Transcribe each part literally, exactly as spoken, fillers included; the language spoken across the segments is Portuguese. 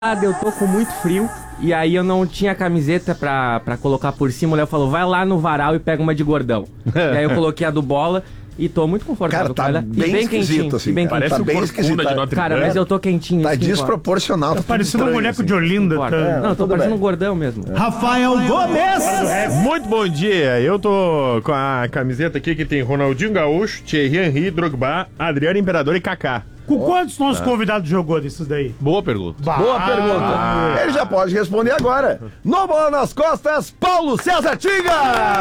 Eu tô com muito frio e aí eu não tinha camiseta pra, pra colocar por cima. O Léo falou, vai lá no varal e pega uma de gordão. E aí eu coloquei a do Bola e tô muito confortável. Cara, tá com bem, e bem esquisito, quentinho, assim, bem cara. quentinho. Tá bem esquisito. de Notre Cara, Dame. mas eu tô quentinho. Tá isso que importa. desproporcional. Tá Tá parecendo um estranho, boneco assim. de Olinda. Importa. Tá... Não, eu tô tudo parecendo bem. um gordão mesmo. Rafael Gomes! Muito bom dia, eu tô com a camiseta aqui que tem Ronaldinho Gaúcho, Thierry Henry, Drogba, Adriano Imperador e Kaká. Com quantos nossos convidados jogou desses daí? Boa pergunta. Bah. Boa pergunta. Ele já pode responder agora. No Bola nas Costas, Paulo César Tinga!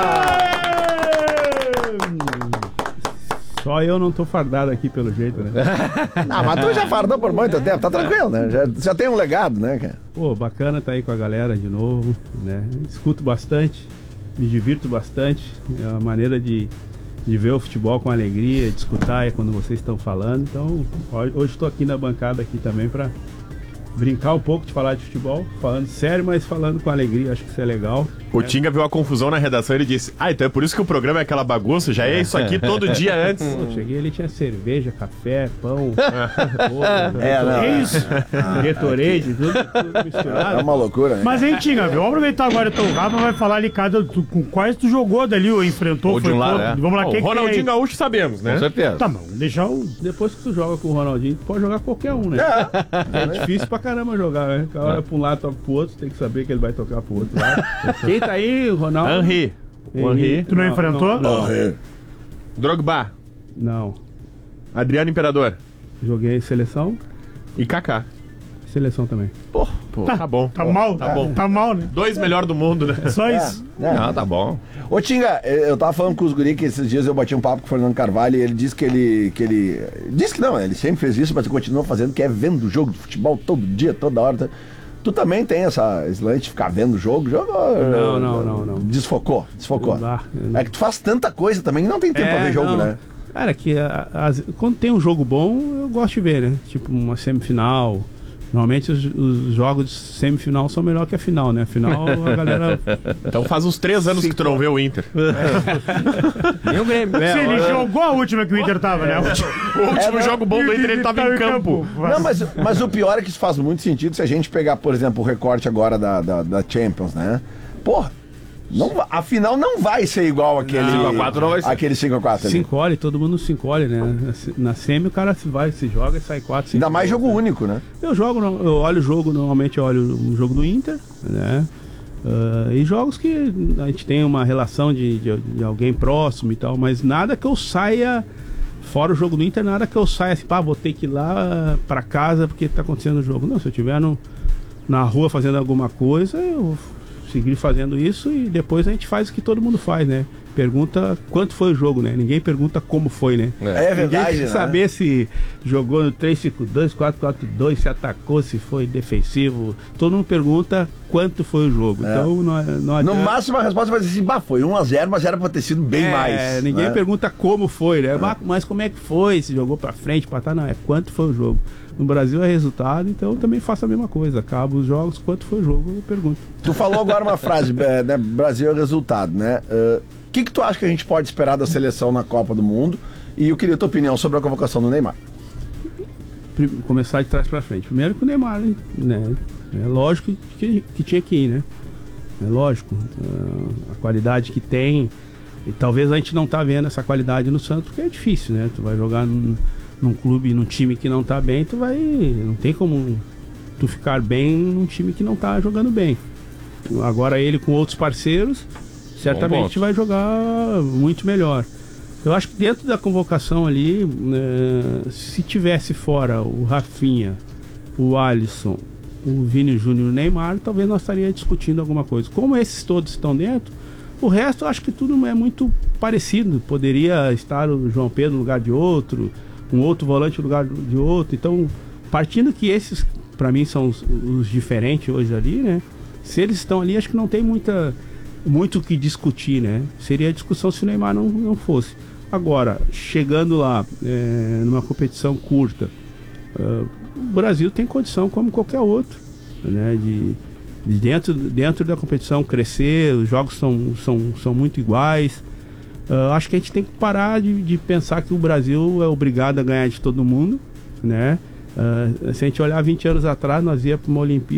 Só eu não tô fardado aqui pelo jeito, né? Ah, mas tu já fardou por muito tempo, tá tranquilo, né? Já, já tem um legado, né, cara? Pô, bacana tá aí com a galera de novo, né? Escuto bastante, me divirto bastante. É uma maneira de, de ver o futebol com alegria, de escutar é quando vocês estão falando. Então, hoje estou aqui na bancada aqui também pra brincar um pouco de falar de futebol, falando sério, mas falando com alegria, acho que isso é legal. O Tinga viu a confusão na redação e ele disse, ah, então é por isso que o programa é aquela bagunça, já é isso aqui todo dia antes. Pô, cheguei ali, tinha cerveja, café, pão, É, não. É isso. Gatorade, tudo, tudo misturado. É uma loucura, né? Mas, hein, Tinga, vamos aproveitar agora então o Rafa vai falar ali cada, tu, com quais tu jogou dali, ou enfrentou, Ou de foi um lado, todo. é. Vamos lá, Bom, quem que Ronaldinho é? Gaúcho sabemos, né? Com certeza. Tá, mas vamos deixar o... Depois que tu joga com o Ronaldinho, tu pode jogar qualquer um, né? É difícil pra caramba jogar, né? O cara olha pra um lado, toca pro outro, tem que saber que ele vai tocar pro outro lado. Quem tá aí, o Ronaldo? Henry, o Henry, Tu não enfrentou? Não, não, Drogba, não. Adriano Imperador Joguei seleção, e Kaká. seleção também. Pô, tá bom. Tá mal? Tá bom. Tá mal, né? Dois melhor do mundo, né? Só isso. Ah, tá bom. Ô, Tinga, eu tava falando com os guri que esses dias eu bati um papo com o Fernando Carvalho e ele disse que ele... Que ele disse que não, ele sempre fez isso, mas continua fazendo, que é vendo jogo de futebol todo dia, toda hora. Tá? Tu também tem essa esse lance de ficar vendo jogo? jogo Não, não, não, não. Desfocou, desfocou. Não dá, eu não- É que tu faz tanta coisa também que não tem tempo pra ver jogo, não. né? Cara, que a- as- quando tem um jogo bom, eu gosto de ver, né? Tipo uma semifinal. Normalmente os, os jogos de semifinal são melhor que a final, né? A final a galera. Então faz uns três anos que tu não vê o Inter. Nem o Grêmio. Se ele jogou a última que o Inter tava, né? O último É, jogo bom do Inter, ele tava em campo. Não, mas, mas o pior é que isso faz muito sentido se a gente pegar, por exemplo, o recorte agora da, da, da Champions, né? Porra, não, va- a final não vai ser igual aquele cinco a quatro não vai ser. aquele cinco a quatro ali. Se encolhe, todo mundo se encolhe, né? Na se- Na semi o cara se vai, se joga e sai quatro, cinco. Ainda mais jogo gols, né? único, né? Eu jogo, eu olho o jogo, normalmente eu olho o jogo do Inter, né? Ah, e jogos que a gente tem uma relação de, de, de alguém próximo e tal, mas nada que eu saia, fora o jogo do Inter, nada que eu saia assim, pá, vou ter que ir lá pra casa porque tá acontecendo o jogo. Não, se eu estiver no, na rua fazendo alguma coisa, eu seguir fazendo isso e depois a gente faz o que todo mundo faz, né? Pergunta quanto foi o jogo, né? Ninguém pergunta como foi, né? É, verdade, Ninguém quer né? saber se jogou no três cinco dois, quatro quatro dois, se atacou, se foi defensivo. Todo mundo pergunta quanto foi o jogo. É. Então não, não No adianta. máximo a resposta vai ser assim, bah, foi um a zero, mas era pra ter sido bem É, mais. ninguém né? pergunta como foi, né? Mas, mas como é que foi? Se jogou pra frente, pra trás? Não, é quanto foi o jogo. No Brasil é resultado, então eu também faço a mesma coisa. Acabo os jogos, quanto foi o jogo, eu pergunto. Tu falou agora uma frase, é, né? Brasil é resultado, né? O que que tu acha que a gente pode esperar da seleção na Copa do Mundo? E eu queria a tua opinião sobre a convocação do Neymar. Prim- Começar de trás pra frente. Primeiro com o Neymar, né? É lógico que, que tinha que ir, né? É lógico. Ah, a qualidade que tem. E talvez a gente não tá vendo essa qualidade no Santos, porque é difícil, né? Tu vai jogar num, num clube, num time que não tá bem, tu vai. Não tem como tu ficar bem num time que não tá jogando bem. Agora ele com outros parceiros, certamente ponto. vai jogar muito melhor. Eu acho que dentro da convocação ali, né, se tivesse fora o Rafinha, o Alisson, o Vini Júnior e o Neymar, talvez nós estaríamos discutindo alguma coisa. Como esses todos estão dentro, o resto eu acho que tudo é muito parecido. Poderia estar o João Pedro no lugar de outro, um outro volante no lugar de outro. Então, partindo que esses, para mim, são os, os diferentes hoje ali, né? Se eles estão ali, acho que não tem muita, muito o que discutir, né? Seria a discussão se o Neymar não, não fosse. Agora, chegando lá, é, numa competição curta, uh, o Brasil tem condição, como qualquer outro, né? De, de dentro, dentro da competição crescer, os jogos são, são, são muito iguais. Uh, acho que a gente tem que parar de, de pensar que o Brasil é obrigado a ganhar de todo mundo, né? Uh, se a gente olhar vinte anos atrás, nós ia para uma Olimpíada.